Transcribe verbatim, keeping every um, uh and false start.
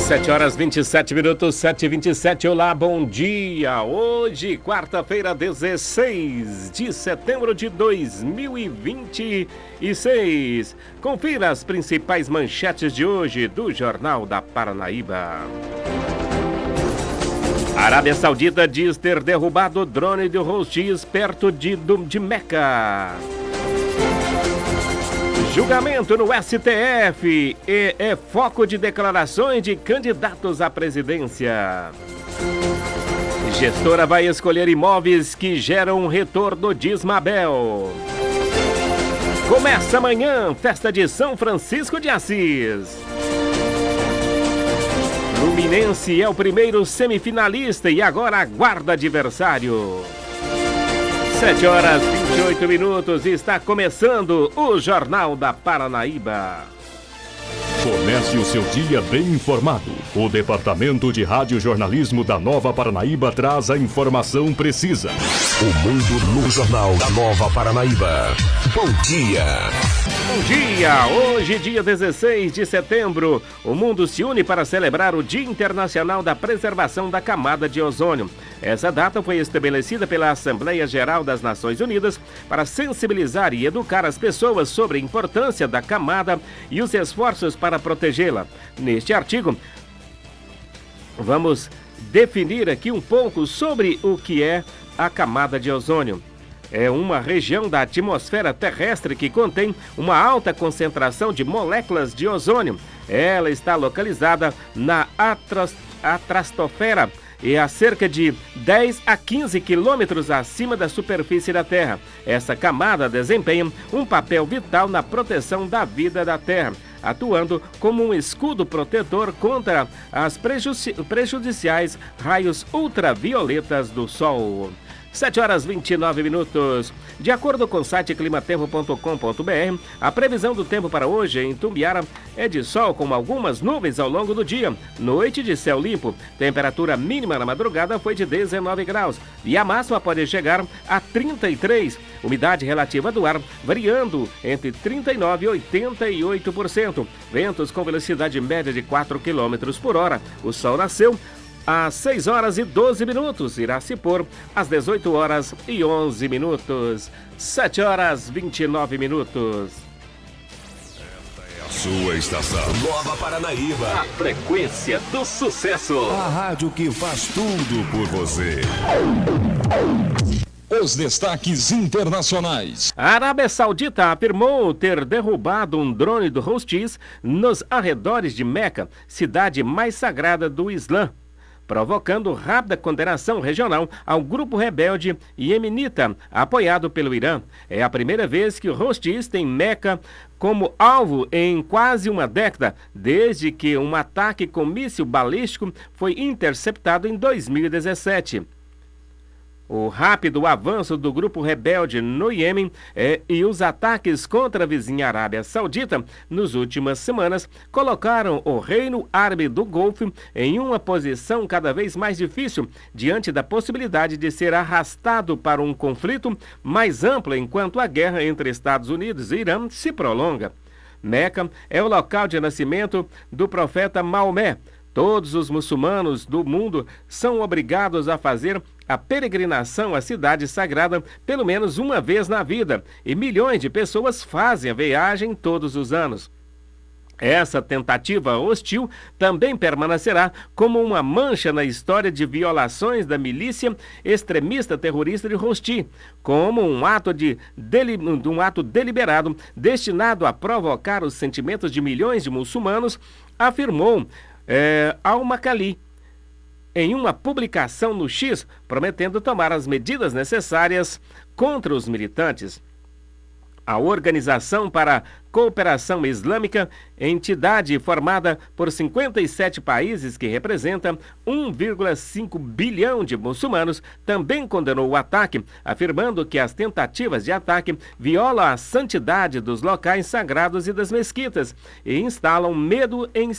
sete horas vinte e sete minutos, sete e vinte e sete. Olá, bom dia. Hoje, quarta-feira, dezesseis de setembro de dois mil e vinte e seis. Confira as principais manchetes de hoje do Jornal da Paranaíba. A Arábia Saudita diz ter derrubado o drone de Houthis perto de, de Meca. Julgamento no S T F e é foco de declarações de candidatos à presidência. Gestora vai escolher imóveis que geram retorno de Ismabel. Começa amanhã, festa de São Francisco de Assis. Fluminense é o primeiro semifinalista e agora aguarda adversário. sete horas e vinte e oito minutos, está começando o Jornal da Paranaíba. Comece o seu dia bem informado. O Departamento de Rádio Jornalismo da Nova Paranaíba traz a informação precisa. O mundo no Jornal da Nova Paranaíba. Bom dia. Bom dia! Hoje, dia dezesseis de setembro, o mundo se une para celebrar o Dia Internacional da Preservação da Camada de Ozônio. Essa data foi estabelecida pela Assembleia Geral das Nações Unidas para sensibilizar e educar as pessoas sobre a importância da camada e os esforços para protegê-la. Neste artigo, vamos definir aqui um pouco sobre o que é a camada de ozônio. É uma região da atmosfera terrestre que contém uma alta concentração de moléculas de ozônio. Ela está localizada na atmosfera e a cerca de dez a quinze quilômetros acima da superfície da Terra. Essa camada desempenha um papel vital na proteção da vida da Terra, atuando como um escudo protetor contra as prejudici- prejudiciais raios ultravioletas do Sol. sete horas e vinte e nove minutos. De acordo com o site climatempo ponto com ponto br, a previsão do tempo para hoje em Tumbiara é de sol com algumas nuvens ao longo do dia. Noite de céu limpo. Temperatura mínima na madrugada foi de dezenove graus e a máxima pode chegar a trinta e três. Umidade relativa do ar variando entre trinta e nove e oitenta e oito por cento. Ventos com velocidade média de quatro quilômetros por hora. O sol nasceu às seis horas e doze minutos, irá se pôr às dezoito horas e onze minutos. sete horas e vinte e nove minutos. Esta é a sua estação. Nova Paranaíba. A frequência do sucesso. A rádio que faz tudo por você. Os destaques internacionais. A Arábia Saudita afirmou ter derrubado um drone do Houthis nos arredores de Meca, cidade mais sagrada do Islã, provocando rápida condenação regional ao grupo rebelde iemenita, apoiado pelo Irã. É a primeira vez que o Houthis tem Meca como alvo em quase uma década, desde que um ataque com míssil balístico foi interceptado em dois mil e dezessete. O rápido avanço do grupo rebelde no Iêmen é, e os ataques contra a vizinha Arábia Saudita nas últimas semanas colocaram o Reino Árabe do Golfo em uma posição cada vez mais difícil diante da possibilidade de ser arrastado para um conflito mais amplo enquanto a guerra entre Estados Unidos e Irã se prolonga. Meca é o local de nascimento do profeta Maomé. Todos os muçulmanos do mundo são obrigados a fazer a peregrinação à cidade sagrada pelo menos uma vez na vida, e milhões de pessoas fazem a viagem todos os anos. Essa tentativa hostil também permanecerá como uma mancha na história de violações da milícia extremista terrorista de Houthi, como um ato, de deli- um ato deliberado destinado a provocar os sentimentos de milhões de muçulmanos, afirmou É, Al-Makali em uma publicação no X, prometendo tomar as medidas necessárias contra os militantes. A Organização para a Cooperação Islâmica, entidade formada por cinquenta e sete países que representa um vírgula cinco bilhão de muçulmanos, também condenou o ataque, afirmando que as tentativas de ataque violam a santidade dos locais sagrados e das mesquitas e instalam medo em